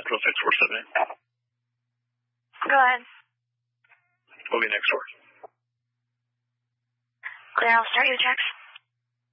Central 6478. Go ahead. We'll be next door. Clear, I'll start your checks.